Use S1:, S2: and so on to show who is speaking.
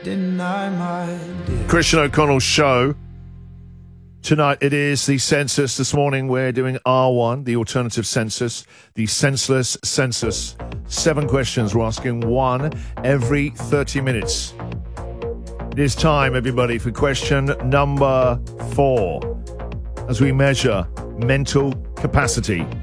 S1: Deny my dear.
S2: Christian O'Connell's show. Tonight it is the census. This morning we're doing R1, the alternative census, the senseless census. 7 questions. We're asking one every 30 minutes. It is time, everybody, for question number 4 as we measure mental capacity.